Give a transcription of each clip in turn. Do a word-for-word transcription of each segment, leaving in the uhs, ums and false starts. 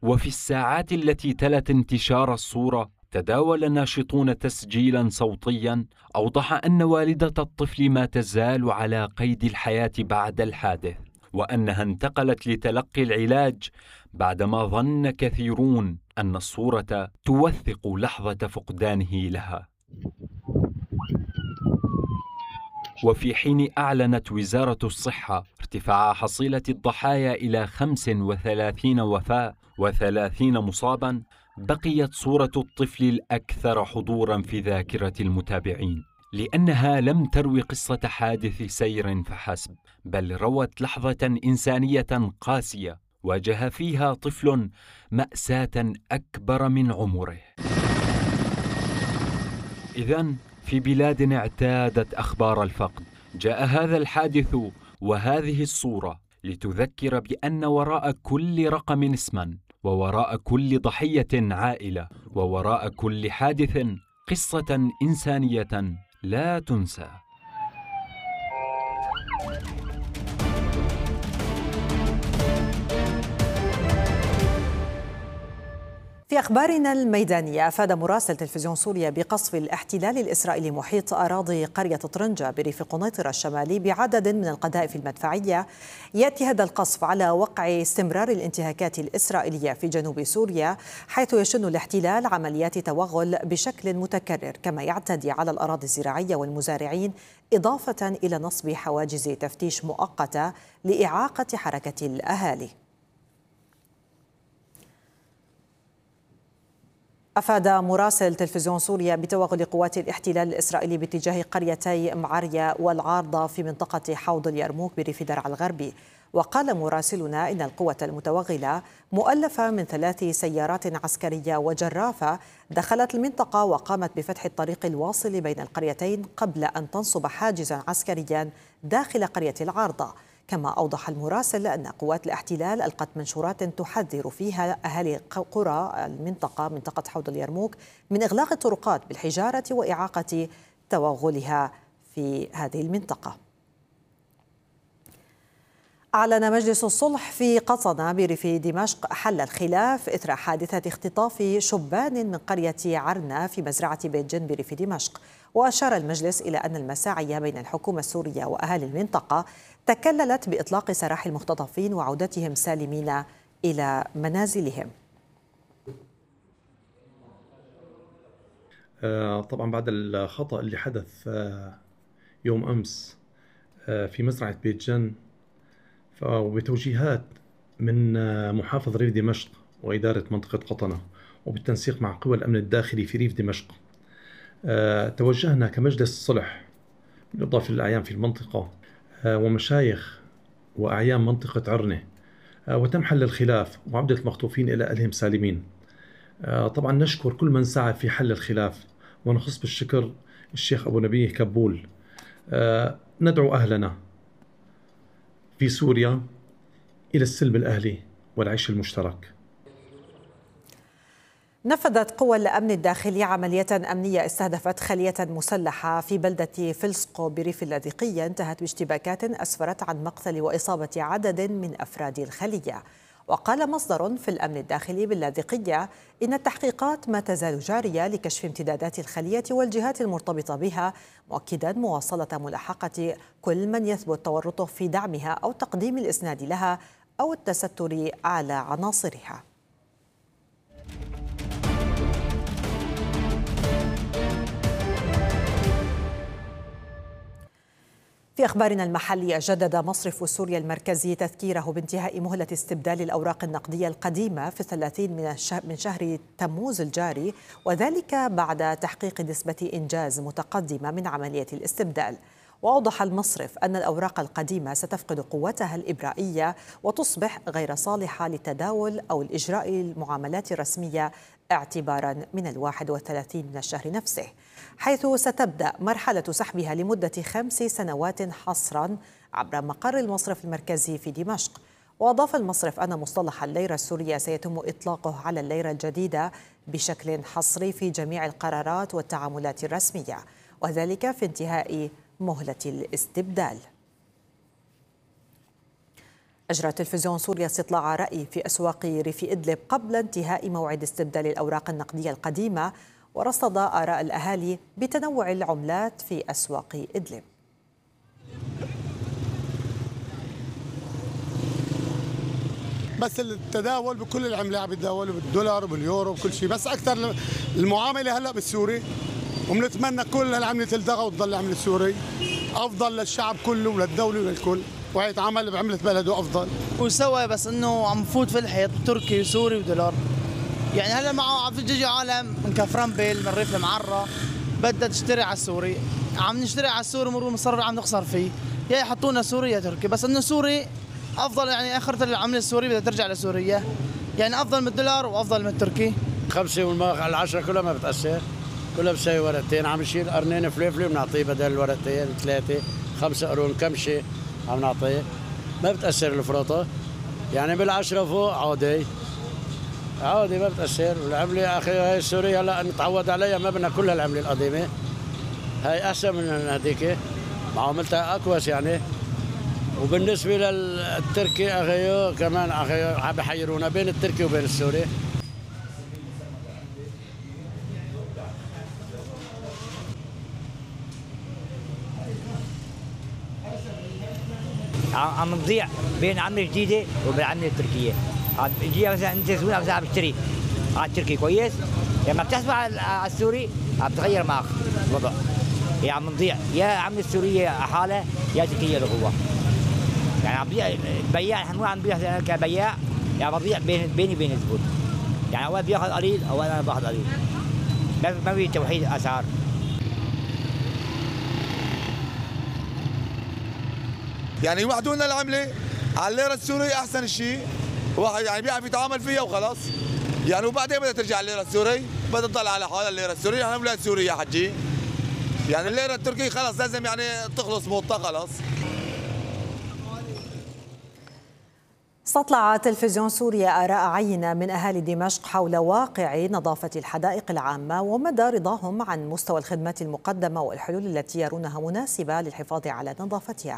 وفي الساعات التي تلت انتشار الصورة تداول ناشطون تسجيلا صوتيا أوضح أن والدة الطفل ما تزال على قيد الحياة بعد الحادث، وأنها انتقلت لتلقي العلاج بعدما ظن كثيرون أن الصورة توثق لحظة فقدانه لها. وفي حين أعلنت وزارة الصحة ارتفاع حصيلة الضحايا إلى خمس وثلاثين وفاة وثلاثين مصابا، بقيت صورة الطفل الأكثر حضورا في ذاكرة المتابعين، لأنها لم تروي قصة حادث سير فحسب، بل روت لحظة إنسانية قاسية واجه فيها طفل مأساة أكبر من عمره. إذن في بلاد اعتادت أخبار الفقد، جاء هذا الحادث وهذه الصورة لتذكر بأن وراء كل رقم اسما، ووراء كل ضحية عائلة، ووراء كل حادث قصة إنسانية لا تنسى. في أخبارنا الميدانية، أفاد مراسل تلفزيون سوريا بقصف الاحتلال الإسرائيلي محيط أراضي قرية طرنجة بريف قنيطرة الشمالي بعدد من القذائف المدفعية. يأتي هذا القصف على وقع استمرار الانتهاكات الإسرائيلية في جنوب سوريا، حيث يشن الاحتلال عمليات توغل بشكل متكرر، كما يعتدي على الأراضي الزراعية والمزارعين، إضافة إلى نصب حواجز تفتيش مؤقتة لإعاقة حركة الأهالي. أفاد مراسل تلفزيون سوريا بتوغل قوات الاحتلال الإسرائيلي باتجاه قريتي معرية والعارضة في منطقة حوض اليرموك بريف درعا الغربي. وقال مراسلنا إن القوة المتوغلة مؤلفة من ثلاث سيارات عسكرية وجرافة دخلت المنطقة وقامت بفتح الطريق الواصل بين القريتين قبل أن تنصب حاجزا عسكريا داخل قرية العارضة. كما أوضح المراسل أن قوات الاحتلال ألقت منشورات تحذر فيها أهالي قرى المنطقة منطقة حوض اليرموك من إغلاق الطرقات بالحجارة وإعاقة توغلها في هذه المنطقة. أعلن مجلس الصلح في قطنة بريف دمشق حل الخلاف إثر حادثة اختطاف شبان من قرية عرنا في مزرعة بيت جن بريف دمشق. وأشار المجلس إلى أن المساعي بين الحكومة السورية وأهالي المنطقة تكللت بإطلاق سراح المختطفين وعودتهم سالمين إلى منازلهم. طبعا بعد الخطأ اللي حدث يوم أمس في مزرعة بيت جن، وبتوجيهات من محافظ ريف دمشق وإدارة منطقة قطنة وبالتنسيق مع قوى الأمن الداخلي في ريف دمشق، توجهنا كمجلس الصلح بالإضافة للأعيان في المنطقة ومشايخ وأعيان منطقة عرنة، وتم حل الخلاف وعودة المخطوفين إلى أهلهم سالمين. طبعا نشكر كل من سعى في حل الخلاف، ونخص بالشكر الشيخ أبو نبيه كبول. ندعو أهلنا في سوريا إلى السلم الأهلي والعيش المشترك. نفذت قوى الأمن الداخلي عملية أمنية استهدفت خلية مسلحة في بلدة فلسقو بريف اللاذقية انتهت باشتباكات أسفرت عن مقتل وإصابة عدد من أفراد الخلية. وقال مصدر في الأمن الداخلي باللاذقية إن التحقيقات ما تزال جارية لكشف امتدادات الخلية والجهات المرتبطة بها، مؤكدا مواصلة ملاحقة كل من يثبت تورطه في دعمها أو تقديم الإسناد لها أو التستر على عناصرها. في أخبارنا المحلية، جدد مصرف سوريا المركزي تذكيره بانتهاء مهلة استبدال الأوراق النقدية القديمة في الثلاثين من شهر تموز الجاري، وذلك بعد تحقيق نسبة إنجاز متقدمة من عملية الاستبدال. وأوضح المصرف أن الأوراق القديمة ستفقد قوتها الإبرائية وتصبح غير صالحة للتداول أو الإجراء المعاملات الرسمية اعتبارا من الواحد والثلاثين من الشهر نفسه، حيث ستبدأ مرحلة سحبها لمدة خمس سنوات حصرا عبر مقر المصرف المركزي في دمشق. وأضاف المصرف أن مصطلح الليرة السورية سيتم إطلاقه على الليرة الجديدة بشكل حصري في جميع القرارات والتعاملات الرسمية، وذلك في انتهاء مهلة الاستبدال. أجرى تلفزيون سوريا استطلاع رأي في أسواق ريف إدلب قبل انتهاء موعد استبدال الأوراق النقدية القديمة، ورصد آراء الأهالي بتنوع العملات في أسواق إدلب. بس التداول بكل العملات عم يتداولوا بالدولار وباليورو وكل شيء، بس اكثر المعامله هلا بالسوري، وبنتمنى كل هالعمله تلتغى وتضل العمله السوري افضل للشعب كله وللدوله وللكل، ويتعامل بعمله بلده افضل. وسوى بس انه عم فوت في الحيط تركي وسوري ودولار. يعني هلا معه عم تجي عالم من كفرنبل من ريف المعرة بدها تشتري على السوري، عم نشتري على السوري مرور مصرف عم نخسر فيه، يا يحطونا سوري يا تركي، بس انه سوري افضل. يعني اخرة العمله السوري بدها ترجع لسوريا، يعني افضل من الدولار وافضل من التركي. خمسه والماخ على العشره كلها ما بتاثر، كلها بساوي ورقتين، عم نشيل قرنين فليفله بنعطيه بدل الورقتين ثلاثه، خمسه قرون كمشه عم نعطيه، ما بتاثر الفروطه. يعني بالعشره فوق عادي عادي ما بتاثر. والعمله اخي هاي السوريه هلا نتعود عليها، ما بدنا كل هالعمله القديمه، هاي احسن من هذيك، معاملتها اكوس يعني. وبالنسبه للتركي اخيو كمان اخيو عم بحيرونا بين التركي وبين السوري. عم نضيع بين عمله جديده وبين عمله تركيه. عم تجي مثلا انت زبون مثلا عم تشتري على التركي كويس، لما بتحسب على السوري عم بتغير معك الوضع. يعني عم نضيع يا عمله السوريه حاله يا تركيه لقوه. يعني عم بيع البياع، نحن مو عم نبيع كبياع، يعني بضيع بين بيني وبين الزبون. يعني اول بياخذ قليل اول انا باخذ قليل. ما في توحيد اسعار. يعني يوحدوا لنا العمله على الليره السوريه احسن شيء، واحد يعني بيعرف يتعامل فيها وخلاص. يعني وبعدين بدها ترجع الليره السوري، بدها تضل على حالها الليره السوريه، احنا بلاد سوريا حجي. يعني الليره التركيه خلاص لازم يعني تخلص موطه خلاص. استطلع تلفزيون سوريا آراء عينة من أهالي دمشق حول واقع نظافة الحدائق العامة ومدى رضاهم عن مستوى الخدمات المقدمة والحلول التي يرونها مناسبة للحفاظ على نظافتها.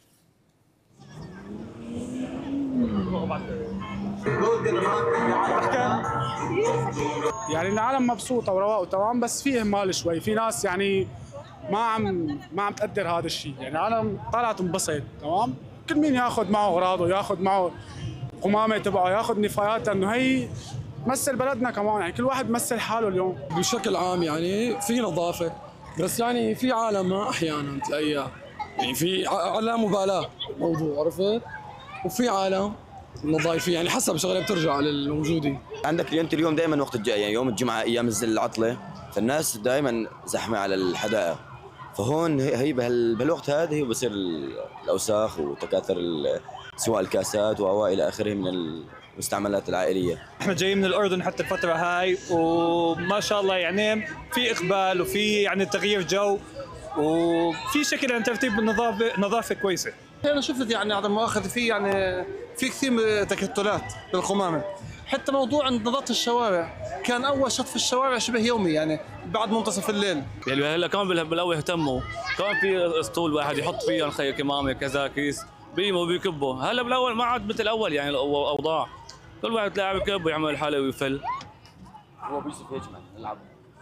يعني العالم مبسوطه ورواق وتمام، بس في اهمال شوي، في ناس يعني ما عم ما عم تقدر هذا الشيء. يعني العالم طالعه تنبسط تمام، كل مين ياخذ معه اغراضه، ياخذ معه قمامه تبعه، ياخذ نفايات، لانه هي تمثل بلدنا كمان. يعني كل واحد بيمثل حاله اليوم. بشكل عام يعني في نظافه، بس يعني في عالم ما احيانا تلاقيها يعني في لا مبالاه موضوع، عرفت؟ وفي عالم نظايفي، يعني حسب شغله بترجع للموجودين. عندك انت اليوم دائما وقت الجاي، يعني يوم الجمعه ايام العطله، فالناس دائما زحمه على الحدائق، فهون هي بهالوقت هذا هي بصير الاوساخ وتكاثر سواء الكاسات والى اخره من المستعملات العائليه. احنا جايين من الاردن حتى الفتره هاي، وما شاء الله يعني في اقبال وفي يعني تغيير جو، وفي شكل عن ترتيب النظافه نظافه كويسه. انا شفت يعني عدم مؤاخذه في يعني في كثير من تكتلات بالقمامه، حتى موضوع نظافه الشوارع كان اول شط في الشوارع شبه يومي يعني بعد منتصف الليل. يعني هلا كمان بالاول اهتموا، كمان في اسطول واحد يحط فيه الخي كمامه كذا كيس بيموا وبيكبوا. هلا بالاول ما عاد مثل الاول يعني الاوضاع، كل واحد تلاقيه بكب ويعمل حاله ويفل. هو بيصير هيك نلعب.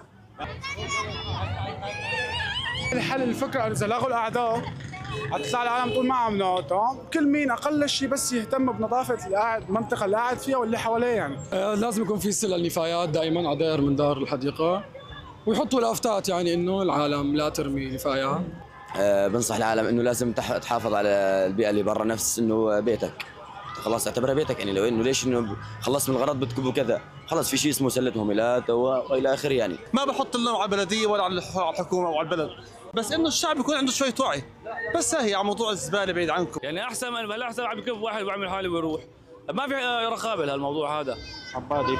الحل الفكره اذا لغوا الاعداء حتطلع العالم تقول ما عم نقعد تمام، كل مين اقل شيء بس يهتم بنظافه اللي قاعد المنطقه اللي قاعد فيها واللي حواليه. يعني آه لازم يكون في سله النفايات دائما على داير من دار الحديقه، ويحطوا لافتات يعني انه العالم لا ترمي نفايات. آه بنصح العالم انه لازم تحافظ على البيئه اللي برا، نفس انه بيتك خلاص اعتبرها بيتك. يعني لو انه ليش انه خلصت من الغرض بتكب وكذا، خلص في شيء اسمه سله مهملات والى اخره. يعني ما بحط اللوم على البلديه ولا على الحكومه او على البلد، بس انه الشعب يكون عنده شويه وعي. بس هي على موضوع الزباله بعيد عنكم. يعني احسن من هلا احسن عم يكب واحد ويعمل حاله ويروح، ما في رقابه لهالموضوع هذا. عبادي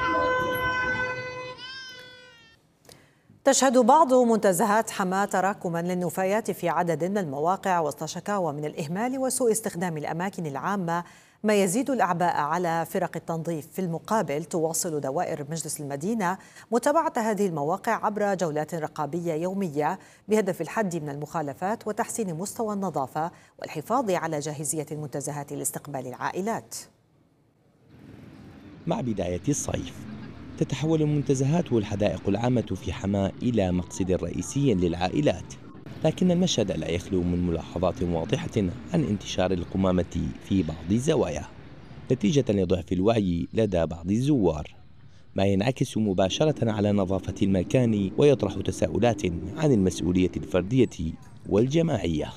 تشهد بعض منتزهات حماة تراكما للنفايات في عدد من المواقع وسط شكاوى من الإهمال وسوء استخدام الأماكن العامة ما يزيد الأعباء على فرق التنظيف. في المقابل تواصل دوائر مجلس المدينة متابعة هذه المواقع عبر جولات رقابية يومية بهدف الحد من المخالفات وتحسين مستوى النظافة والحفاظ على جاهزية المنتزهات لاستقبال العائلات. مع بداية الصيف تتحول المنتزهات والحدائق العامة في حماة إلى مقصد رئيسي للعائلات، لكن المشهد لا يخلو من ملاحظات واضحة عن انتشار القمامة في بعض الزوايا نتيجة لضعف الوعي لدى بعض الزوار، ما ينعكس مباشرة على نظافة المكان ويطرح تساؤلات عن المسؤولية الفردية والجماعية.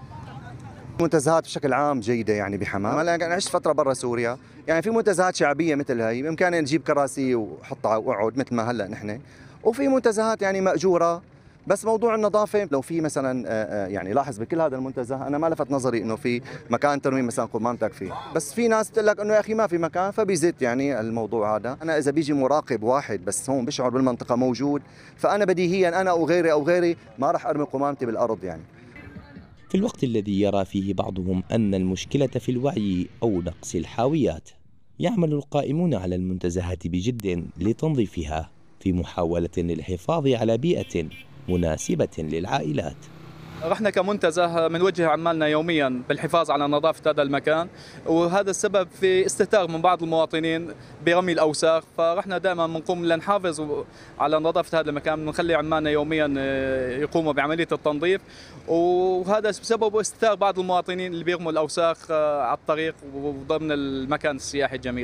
منتزهات بشكل عام جيدة يعني بحماة، أنا عشت فترة برا سوريا، يعني في منتزهات شعبية مثل هاي بإمكاننا نجيب كراسي وحطها وقعد مثل ما هلا نحن، وفي منتزهات يعني مأجورة. بس موضوع النظافة لو في مثلا يعني لاحظ بكل هذا المنتزه أنا ما لفت نظري إنه في مكان ترمي مثلا قمامتك فيه، بس في ناس تقول لك إنه يا أخي ما في مكان فبيزت يعني الموضوع هذا. أنا إذا بيجي مراقب واحد بس هون بيشعر بالمنطقة موجود، فأنا بديهيا أنا أو غيري أو غيري ما راح أرمي قمامتي بالأرض يعني. في الوقت الذي يرى فيه بعضهم أن المشكلة في الوعي أو نقص الحاويات، يعمل القائمون على المنتزهات بجد لتنظيفها في محاولة للحفاظ على بيئة مناسبة للعائلات. رحنا كمنتزه بنوجه عمالنا يوميا بالحفاظ على نظافة هذا المكان، وهذا السبب في استهتار من بعض المواطنين برمي الأوساخ، فرحنا دائما بنقوم لنحافظ على نظافة هذا المكان، بنخلي عمالنا يوميا يقوموا بعملية التنظيف، وهذا بسبب استهتار بعض المواطنين اللي بيرموا الأوساخ على الطريق وضمن المكان السياحي الجميل.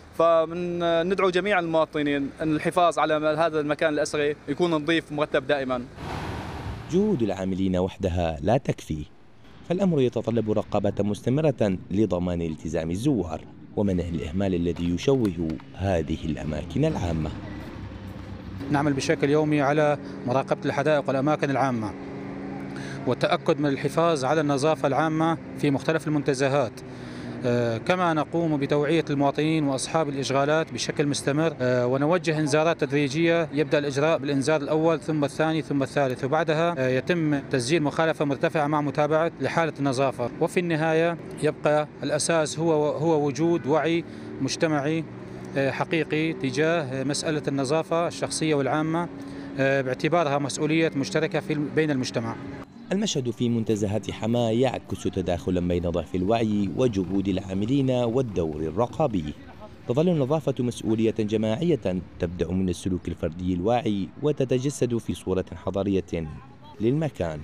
فندعو جميع المواطنين أن الحفاظ على هذا المكان الأثري يكون نظيف ومرتب دائما. جهود العاملين وحدها لا تكفي، فالأمر يتطلب رقابة مستمرة لضمان التزام الزوار ومنع الإهمال الذي يشوه هذه الأماكن العامة. نعمل بشكل يومي على مراقبة الحدائق والأماكن العامة والتأكد من الحفاظ على النظافة العامة في مختلف المنتزهات، كما نقوم بتوعية المواطنين وأصحاب الإشغالات بشكل مستمر، ونوجه إنذارات تدريجية. يبدأ الإجراء بالإنذار الأول ثم الثاني ثم الثالث، وبعدها يتم تسجيل مخالفة مرتفعة مع متابعة لحالة النظافة. وفي النهاية يبقى الأساس هو هو وجود وعي مجتمعي حقيقي تجاه مسألة النظافة الشخصية والعامة باعتبارها مسؤولية مشتركة بين المجتمع. المشهد في منتزهات حماة يعكس تداخلا بين ضعف الوعي وجهود العاملين والدور الرقابي. تظل النظافة مسؤولية جماعية تبدأ من السلوك الفردي الواعي وتتجسد في صورة حضارية للمكان.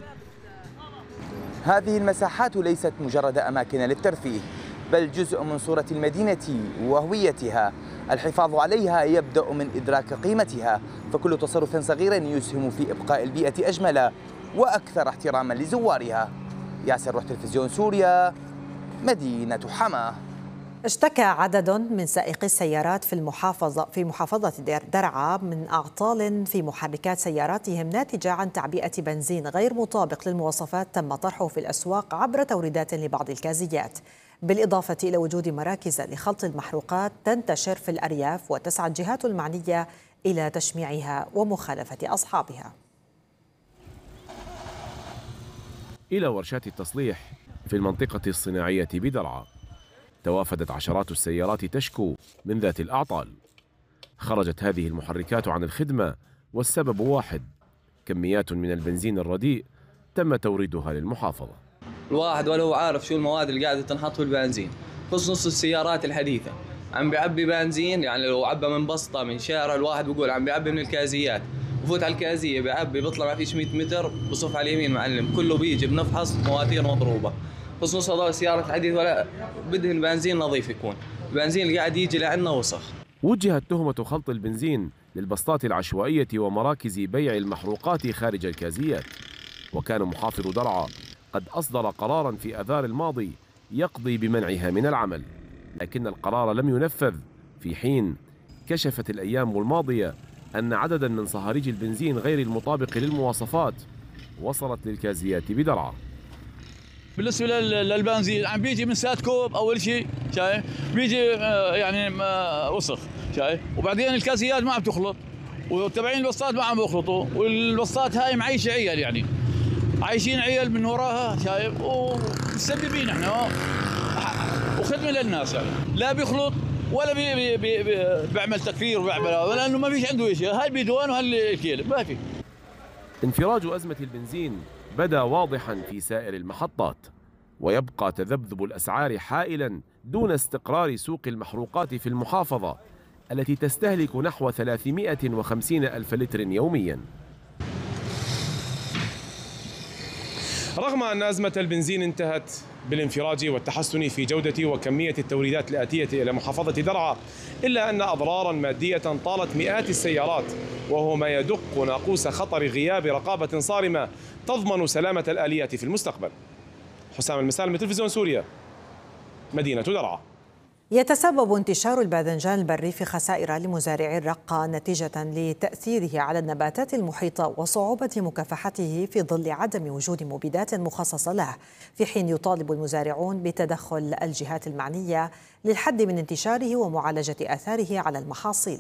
هذه المساحات ليست مجرد أماكن للترفيه، بل جزء من صورة المدينة وهويتها. الحفاظ عليها يبدأ من إدراك قيمتها، فكل تصرف صغير يسهم في إبقاء البيئة أجمل وأكثر احتراما لزوارها. ياسر روح تلفزيون سوريا، مدينة حماة. اشتكى عدد من سائقي السيارات في المحافظة في محافظة درعا من أعطال في محركات سياراتهم ناتجة عن تعبئة بنزين غير مطابق للمواصفات تم طرحه في الأسواق عبر توريدات لبعض الكازيات، بالإضافة إلى وجود مراكز لخلط المحروقات تنتشر في الأرياف، وتسعى الجهات المعنية إلى تشميعها ومخالفة أصحابها. إلى ورشات التصليح في المنطقة الصناعية بدرعا توافدت عشرات السيارات تشكو من ذات الأعطال. خرجت هذه المحركات عن الخدمة والسبب واحد: كميات من البنزين الرديء تم توريدها للمحافظة. الواحد ولا هو عارف شو المواد اللي قاعدة تنحط في البنزين، خصوص السيارات الحديثة عم بيعبي بنزين، يعني لو عبى من بسطة من شارع الواحد بيقول عم بيعبي من الكازيات، بفوت على الكازية بيعبي بيطلع ما فيش مئة متر بصف على اليمين معلم كله بيجي بنفحص مواتير مضروبة، خصوص هذول السيارات الحديثة ولا بدهن بنزين نظيف يكون، البنزين اللي قاعد يجي لعنا وسخ. وجهت تهمة خلط البنزين للبسطات العشوائية ومراكز بيع المحروقات خارج الكازيات، وكان محافظ درعا قد أصدر قراراً في آذار الماضي يقضي بمنعها من العمل، لكن القرار لم ينفذ، في حين كشفت الأيام الماضية أن عدداً من صهاريج البنزين غير المطابق للمواصفات وصلت للكازيات بدرعا. بالنسبة للبنزين عم بيجي من سات كوب أول شيء شايف، بيجي يعني وسخ شايف، وبعدين الكازيات ما عم تخلط، وتبعين البسطات ما عم بيخلطوا، والبسطات هاي معيشة عيال، يعني عايشين عيال من وراها شايف، ومسببين احنا خدمه للناس يعني، لا بيخلط ولا بي بي بي بي بيعمل تكفير وبيعمل، لانه ما فيش عنده شيء، هاي البيدوان وهالكيل ما في. انفراج أزمة البنزين بدا واضحا في سائر المحطات، ويبقى تذبذب الأسعار حائلا دون استقرار سوق المحروقات في المحافظة التي تستهلك نحو ثلاثمائة وخمسين ألف لتر يوميا. رغم أن أزمة البنزين انتهت بالانفراج والتحسن في جودة وكمية التوريدات الآتية إلى محافظة درعا، إلا أن أضرارا مادية طالت مئات السيارات، وهو ما يدق ناقوس خطر غياب رقابة صارمة تضمن سلامة الآليات في المستقبل. حسام المسالم من تلفزيون سوريا، مدينة درعا. يتسبب انتشار الباذنجان البري في خسائر لمزارعي الرقة نتيجة لتأثيره على النباتات المحيطة وصعوبة مكافحته في ظل عدم وجود مبيدات مخصصة له، في حين يطالب المزارعون بتدخل الجهات المعنية للحد من انتشاره ومعالجة آثاره على المحاصيل.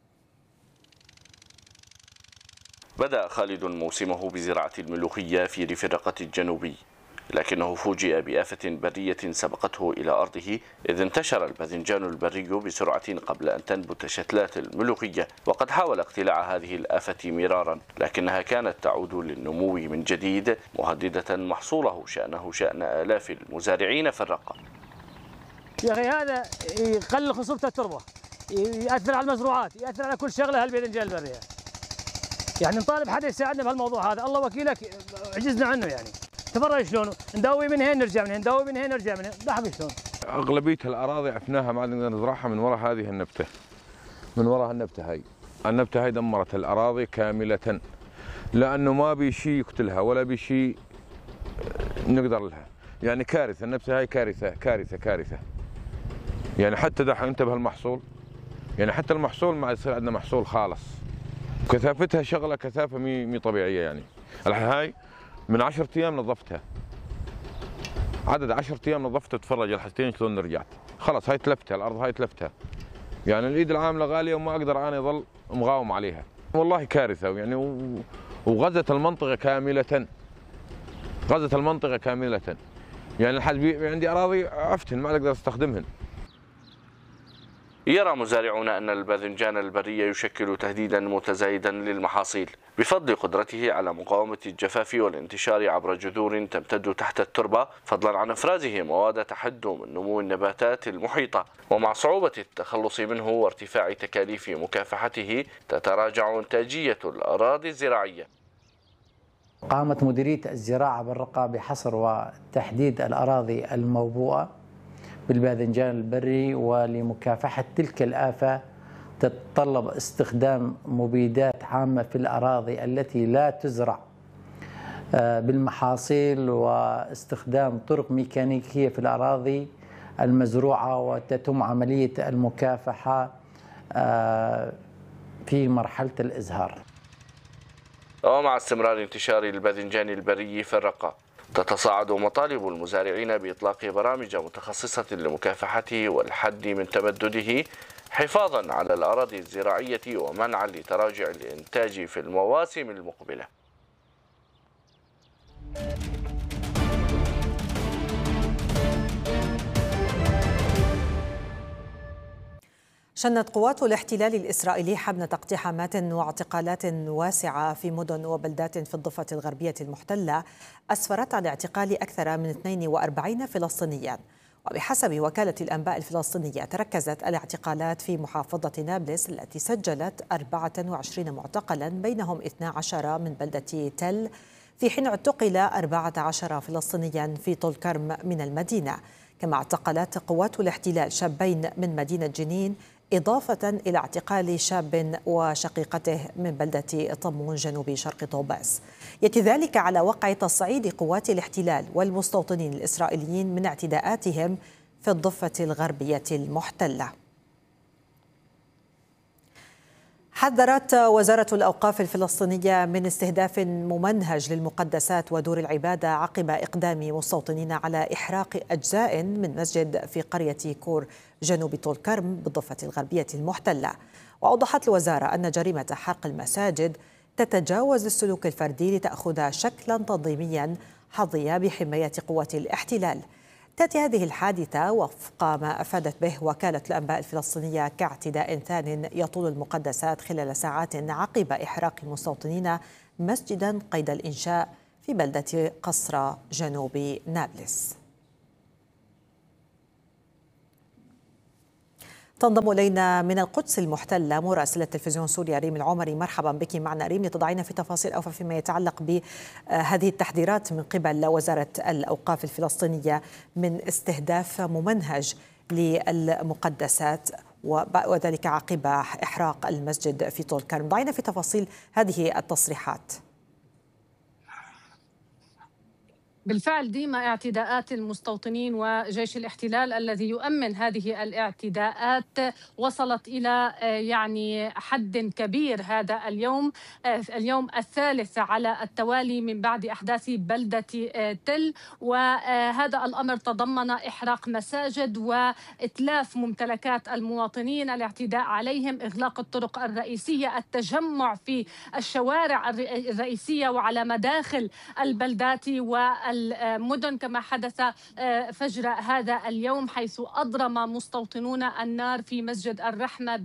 بدأ خالد موسمه بزراعة الملوخية في ريف الرقة الجنوبي، لكنه فوجئ بآفة برية سبقته إلى أرضه، إذ انتشر الباذنجان البري بسرعة قبل أن تنبت شتلات الملوخية، وقد حاول اقتلاع هذه الآفة مرارا، لكنها كانت تعود للنمو من جديد، مهددة محصوله شأنه شأن آلاف المزارعين في الرقة. يا أخي هذا يقلل خصوبة التربة، يأثر على المزروعات، يأثر على كل شغلة هالباذنجان البرية. يعني نطالب حدا يساعدنا بهالموضوع هذا، الله وكيلك عجزنا عنه. يعني تفرج شلونه نداوي من هين نرجع من هين، نداوي من هين نرجع من هين، لاحظ شلون. اغلبيه الاراضي عفناها ما نقدر نزرعها من وراء هذه النبته. من وراء النبته هاي، النبته هاي دمرت الاراضي كامله، لانه ما بي شيء يقتلها ولا بي شيء نقدر لها. يعني كارثه، النبته هاي كارثه كارثه كارثه. يعني حتى دحين انت بهالمحصول، يعني حتى المحصول ما يصير عندنا محصول خالص. كثافتها شغله كثافه مي مي طبيعيه. يعني هاي من عشرة ايام نظفتها، عدد عشرة ايام نظفتها، تفرج الحاجتين شلون رجعت، خلص هاي تلفتها الارض، هاي تلفتها. يعني الايد العامله غاليه وما اقدر انا اظل مقاوم عليها. والله كارثه يعني، وغزت المنطقه كامله، غزت المنطقه كامله. يعني لحد عندي اراضي عفتن ما اقدر استخدمهن. يرى مزارعون أن الباذنجان البري يشكل تهديدا متزايدا للمحاصيل بفضل قدرته على مقاومة الجفاف والانتشار عبر جذور تمتد تحت التربة، فضلا عن إفرازه مواد تحد من نمو النباتات المحيطة، ومع صعوبة التخلص منه وارتفاع تكاليف مكافحته تتراجع إنتاجية الأراضي الزراعية. قامت مديرية الزراعة بالرقة بحصر وتحديد الأراضي الموبوءة بالباذنجان البري، ولمكافحة تلك الآفة تتطلب استخدام مبيدات عامة في الأراضي التي لا تزرع بالمحاصيل، واستخدام طرق ميكانيكية في الأراضي المزروعة، وتتم عملية المكافحة في مرحلة الإزهار. ومع استمرار انتشار الباذنجان البري في الرقة، تتصاعد مطالب المزارعين بإطلاق برامج متخصصة لمكافحته والحد من تمدده، حفاظا على الأراضي الزراعية ومنعا لتراجع الإنتاج في المواسم المقبلة. شنت قوات الاحتلال الإسرائيلي حملة اقتحامات واعتقالات واسعة في مدن وبلدات في الضفة الغربية المحتلة، أسفرت عن اعتقال أكثر من اثنين وأربعين فلسطينيا. وبحسب وكالة الأنباء الفلسطينية، تركزت الاعتقالات في محافظة نابلس التي سجلت أربعة وعشرين معتقلا، بينهم اثنا عشر من بلدة تل، في حين اعتقل أربعة عشر فلسطينيا في طول كرم من المدينة. كما اعتقلت قوات الاحتلال شابين من مدينة جنين، إضافة إلى اعتقال شاب وشقيقته من بلدة طمون جنوب شرق طوباس. يأتي ذلك على وقع تصعيد قوات الاحتلال والمستوطنين الإسرائيليين من اعتداءاتهم في الضفة الغربية المحتلة. حذرت وزارة الأوقاف الفلسطينية من استهداف ممنهج للمقدسات ودور العبادة عقب إقدام مستوطنين على إحراق أجزاء من مسجد في قرية كور جنوب طول كرم بالضفة الغربية المحتلة. وأوضحت الوزارة أن جريمة حرق المساجد تتجاوز السلوك الفردي لتأخذ شكلا تنظيميا حظي بحماية قوات الاحتلال. تأتي هذه الحادثة وفق ما أفادت به وكالة الأنباء الفلسطينية كاعتداء ثان يطول المقدسات خلال ساعات عقب إحراق المستوطنين مسجدا قيد الإنشاء في بلدة قصرى جنوب نابلس. تنضم إلينا من القدس المحتلة مراسلة تلفزيون سوريا ريم العمري. مرحبا بك معنا ريم لتضعينا في تفاصيل أوفى فيما يتعلق بهذه التحذيرات من قبل وزارة الأوقاف الفلسطينية من استهداف ممنهج للمقدسات وذلك عقب إحراق المسجد في طول كرم. ضعينا في تفاصيل هذه التصريحات. بالفعل ديما اعتداءات المستوطنين وجيش الاحتلال الذي يؤمن هذه الاعتداءات وصلت إلى يعني حد كبير هذا اليوم اليوم الثالث على التوالي من بعد أحداث بلدة تل، وهذا الأمر تضمن إحراق مساجد وإتلاف ممتلكات المواطنين، الاعتداء عليهم، إغلاق الطرق الرئيسية، التجمع في الشوارع الرئيسية وعلى مداخل البلدات و المدن كما حدث فجر هذا اليوم، حيث أضرم مستوطنون النار في مسجد الرحمة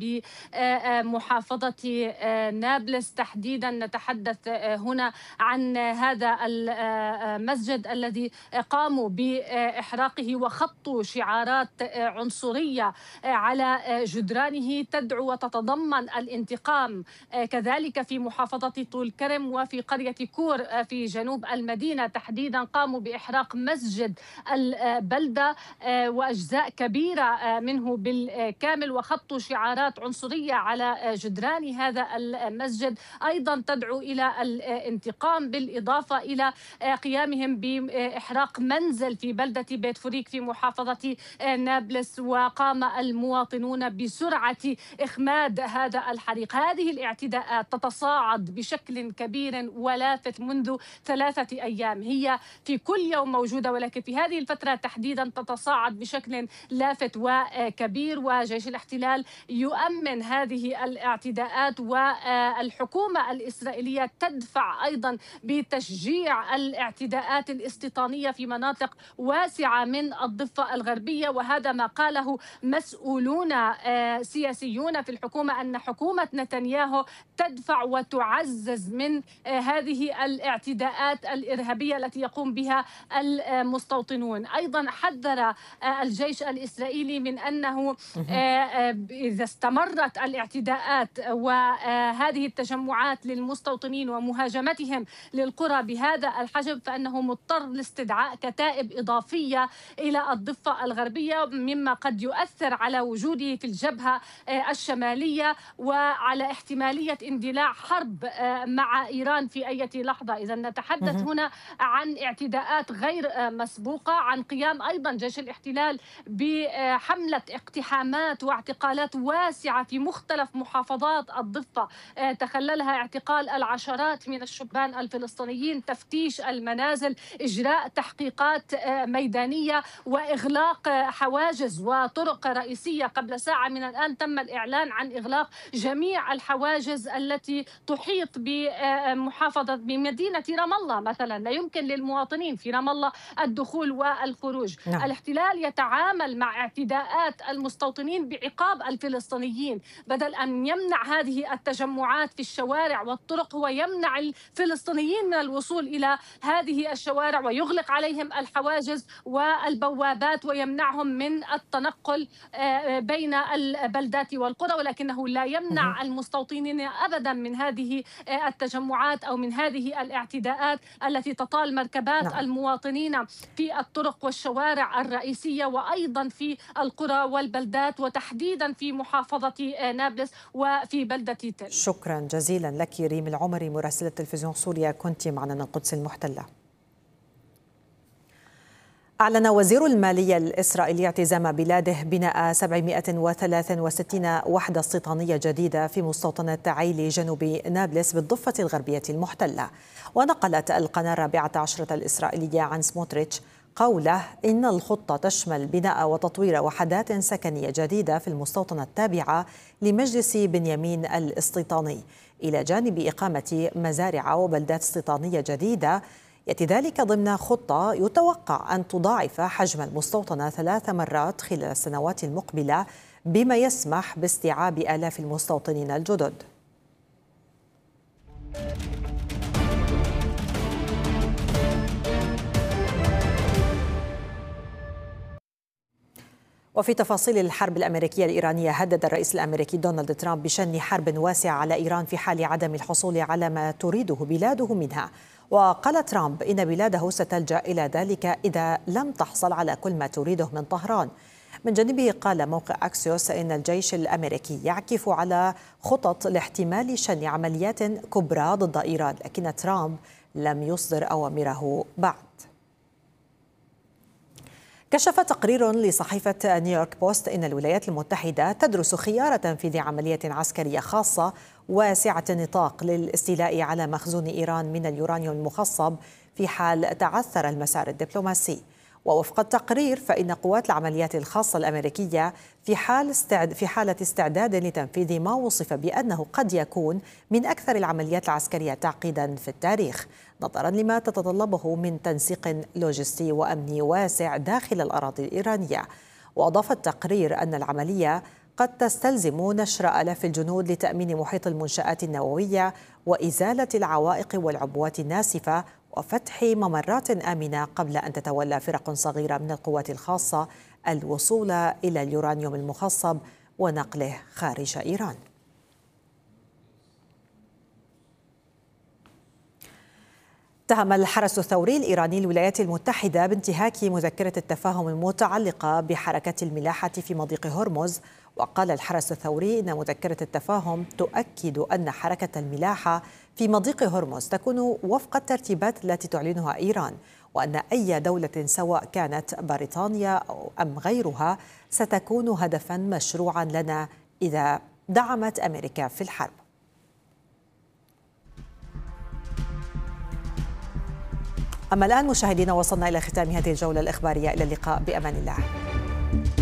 بمحافظة نابلس تحديدا. نتحدث هنا عن هذا المسجد الذي قاموا بإحراقه وخطوا شعارات عنصرية على جدرانه تدعو وتتضمن الانتقام. كذلك في محافظة طول كرم وفي قرية كور في جنوب المدينة تحديدا قاموا بإحراق مسجد البلدة وأجزاء كبيرة منه بالكامل وخطوا شعارات عنصرية على جدران هذا المسجد أيضا تدعو إلى الانتقام، بالإضافة إلى قيامهم بإحراق منزل في بلدة بيت فريق في محافظة نابلس، وقام المواطنون بسرعة إخماد هذا الحريق. هذه الاعتداءات تتصاعد بشكل كبير ولافت منذ ثلاثة أيام، هي في كل يوم موجودة ولكن في هذه الفترة تحديدا تتصاعد بشكل لافت وكبير، وجيش الاحتلال يؤمن هذه الاعتداءات والحكومة الإسرائيلية تدفع أيضا بتشجيع الاعتداءات الاستيطانية في مناطق واسعة من الضفة الغربية. وهذا ما قاله مسؤولون سياسيون في الحكومة أن حكومة نتنياهو تدفع وتعزز من هذه الاعتداءات الإرهابية التي يقوم بها المستوطنون. أيضا حذر الجيش الإسرائيلي من أنه إذا استمرت الاعتداءات وهذه التجمعات للمستوطنين ومهاجمتهم للقرى بهذا الحجم فإنه مضطر لاستدعاء كتائب إضافية إلى الضفة الغربية، مما قد يؤثر على وجوده في الجبهة الشمالية وعلى احتمالية اندلاع حرب مع إيران في أي لحظة. إذا نتحدث هنا عن اعتداءات غير مسبوقة، عن قيام أيضا جيش الاحتلال بحملة اقتحامات واعتقالات واسعة في مختلف محافظات الضفة تخللها اعتقال العشرات من الشبان الفلسطينيين، تفتيش المنازل، إجراء تحقيقات ميدانية وإغلاق حواجز وطرق رئيسية. قبل ساعة من الآن تم الإعلان عن إغلاق جميع الحواجز التي تحيط بمحافظة بمدينة رام الله مثلا، لا يمكن للمواطنين في رام الله الدخول والخروج. نعم. الاحتلال يتعامل مع اعتداءات المستوطنين بعقاب الفلسطينيين، بدل أن يمنع هذه التجمعات في الشوارع والطرق هو يمنع الفلسطينيين من الوصول إلى هذه الشوارع ويغلق عليهم الحواجز والبوابات ويمنعهم من التنقل بين البلدات والقرى، ولكنه لا يمنع المستوطنين أبدا من هذه التجمعات أو من هذه الاعتداءات التي تطال مركبات نعم. المواطنين في الطرق والشوارع الرئيسية وأيضا في القرى والبلدات وتحديدا في محافظة نابلس وفي بلدة تل. شكرا جزيلا لك ريم العمري مراسلة تلفزيون سوريا، كنت معنا من القدس المحتلة. أعلن وزير المالية الإسرائيلي اعتزام بلاده بناء سبعمائة وثلاثة وستين وحدة استيطانية جديدة في مستوطنة عيلي جنوب نابلس بالضفة الغربية المحتلة. ونقلت القناة الرابعة عشرة الإسرائيلية عن سموتريتش قوله إن الخطة تشمل بناء وتطوير وحدات سكنية جديدة في المستوطنة التابعة لمجلس بنيامين الاستيطاني، إلى جانب إقامة مزارع وبلدات استيطانية جديدة يأتي ذلك ضمن خطة يتوقع أن تضاعف حجم المستوطنة ثلاث مرات خلال السنوات المقبلة، بما يسمح باستيعاب آلاف المستوطنين الجدد. وفي تفاصيل الحرب الأمريكية الإيرانية، هدد الرئيس الأمريكي دونالد ترامب بشن حرب واسعة على إيران في حال عدم الحصول على ما تريده بلاده منها. وقال ترامب إن بلاده ستلجأ إلى ذلك إذا لم تحصل على كل ما تريده من طهران. من جانبه قال موقع أكسيوس إن الجيش الأمريكي يعكف على خطط لاحتمال شن عمليات كبرى ضد إيران، لكن ترامب لم يصدر أوامره بعد. كشف تقرير لصحيفة نيويورك بوست إن الولايات المتحدة تدرس خيار تنفيذ عملية عسكرية خاصة واسعة النطاق للاستيلاء على مخزون إيران من اليورانيوم المخصب في حال تعثر المسار الدبلوماسي. ووفق التقرير فإن قوات العمليات الخاصة الأمريكية في حال استعد في حالة استعداد لتنفيذ ما وصف بأنه قد يكون من أكثر العمليات العسكرية تعقيدا في التاريخ، نظرا لما تتطلبه من تنسيق لوجستي وأمني واسع داخل الأراضي الإيرانية. وأضاف التقرير أن العملية قد تستلزم نشر آلاف الجنود لتأمين محيط المنشآت النووية وإزالة العوائق والعبوات الناسفة وفتح ممرات آمنة، قبل أن تتولى فرق صغيرة من القوات الخاصة الوصول إلى اليورانيوم المخصب ونقله خارج إيران. اتهم الحرس الثوري الإيراني الولايات المتحدة بانتهاك مذكرة التفاهم المتعلقة بحركة الملاحة في مضيق هرمز. وقال الحرس الثوري إن مذكرة التفاهم تؤكد أن حركة الملاحة في مضيق هرمز تكون وفق الترتيبات التي تعلنها إيران، وأن أي دولة سواء كانت بريطانيا أم غيرها ستكون هدفا مشروعا لنا إذا دعمت أمريكا في الحرب. أما الآن مشاهدينا، وصلنا إلى ختام هذه الجولة الإخبارية. إلى اللقاء بأمان الله.